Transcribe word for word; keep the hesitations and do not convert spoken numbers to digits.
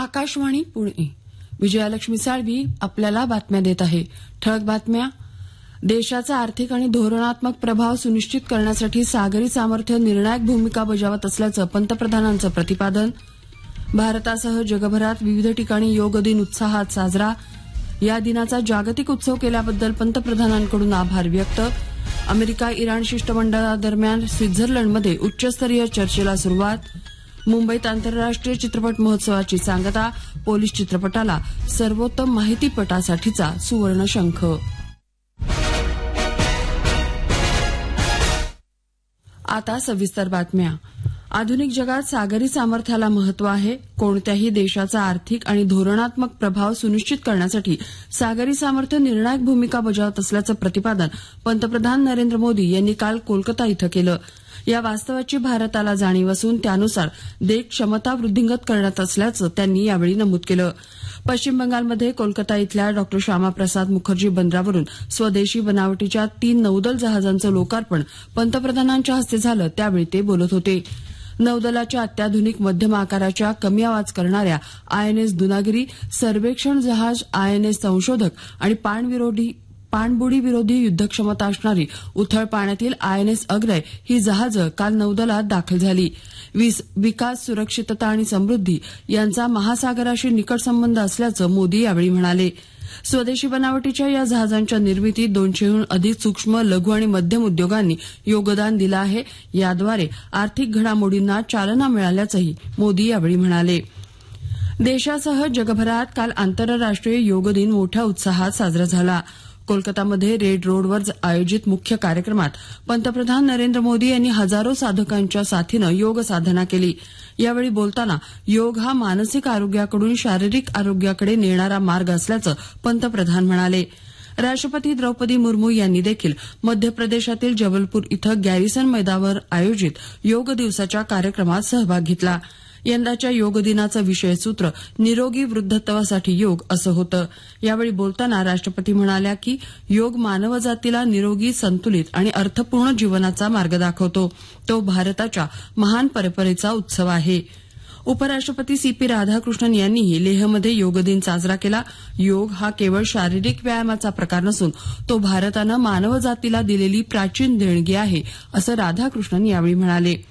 आकाशवाणी पुणे. विजयालक्ष्मी साळवी आपल्याला बातम्या देत आहे. ठळक बातम्या. देशाचा आर्थिक आणि धोरणात्मक प्रभाव सुनिश्चित करण्यासाठी सागरी सामर्थ्य निर्णायक भूमिका बजावत असल्याचं पंतप्रधानांचं प्रतिपादन. भारतासह जगभरात विविध ठिकाणी योग दिन उत्साहात साजरा. या दिनाचा जागतिक उत्सव केल्याबद्दल पंतप्रधानांकडून आभार व्यक्त. अमेरिका इराण शिष्टमंडळादरम्यान स्वित्झर्लंडमध्ये उच्चस्तरीय चर्चेला सुरुवात. मुंबईत आंतरराष्ट्रीय चित्रपट महोत्सवाची सांगता. पोलीस चित्रपटाला सर्वोत्तम माहितीपटासाठीचा सुवर्ण शंख. आता सविस्तर बातम्या. आधुनिक जगात सागरी सामर्थ्याला महत्व आहे. कोणत्याही देशाचा आर्थिक आणि धोरणात्मक प्रभाव सुनिश्चित करण्यासाठी सागरी सामर्थ्य निर्णायक भूमिका बजावत असल्याचं प्रतिपादन पंतप्रधान नरेंद्र मोदी यांनी काल कोलकाता इथं केलं. या वास्तवाची भारताला जाणीव असून त्यानुसार देश क्षमता वृद्धिंगत करत असल्याचं त्यांनी यावेळी नमूद केलं. पश्चिम बंगालमध्ये कोलकाता इथल्या डॉ श्यामाप्रसाद मुखर्जी बंदरावरून स्वदेशी बनावटीच्या तीन नौदल जहाजांचं लोकार्पण पंतप्रधानांच्या हस्ते झालं. त्यावेळी ते बोलत होते. नौदलाच्या अत्याधुनिक मध्यम आकाराच्या कमी आवाज करणाऱ्या आयएनएस दुनागिरी, सर्वेक्षण जहाज आयएनएस संशोधक आणि पाणविरोधी पाणबुडी विरोधी युद्धक्षमता असणारी उथळ पाण्यातील आयएनएस अग्रय ही जहाजं काल नौदलात दाखल झाली. विकास, सुरक्षितता आणि समृद्धी यांचा महासागराशी निकट संबंध असल्याचं मोदी यावेळी म्हणाले. स्वदेशी बनावटीच्या या जहाजांच्या निर्मितीत दोनशेहून अधिक सूक्ष्म, लघु आणि मध्यम उद्योगांनी योगदान दिलं आहे. याद्वारे आर्थिक घडामोडींना चालना मिळाल्याचंही मोदी यावेळी म्हणाले. देशासह जगभरात काल आंतरराष्ट्रीय योग दिन मोठ्या उत्साहात साजरा झाला. कोलकातामध्ये रेड रोडवर आयोजित मुख्य कार्यक्रमात पंतप्रधान नरेंद्र मोदी यांनी हजारो साधकांच्या साथीनं योग साधना केली. यावेळी बोलताना योग हा मानसिक आरोग्याकडून शारीरिक आरोग्याकडे नेणारा मार्ग असल्याचं पंतप्रधान म्हणाले. राष्ट्रपती द्रौपदी मुर्मू यांनी देखील मध्य प्रदेशातील जबलपूर इथं गॅरिसन मैदानावर आयोजित योग दिवसाच्या कार्यक्रमात सहभाग घेतला. यंदाच्या योग दिनाचं विषयसूत्र निरोगी वृद्धत्वासाठी योग असं होतं. यावेळी बोलताना राष्ट्रपती म्हणाल्या की योग मानवजातीला निरोगी, संतुलित आणि अर्थपूर्ण जीवनाचा मार्ग दाखवतो. तो भारताच्या महान परंपरेचा उत्सव आहे. उपराष्ट्रपती सी पी राधाकृष्णन यांनीही लेहमध्ये योग दिन साजरा केला. योग हा केवळ शारीरिक व्यायामाचा प्रकार नसून तो भारतानं मानवजातीला दिलेली प्राचीन देणगी आहे असं राधाकृष्णन यावेळी म्हणाले.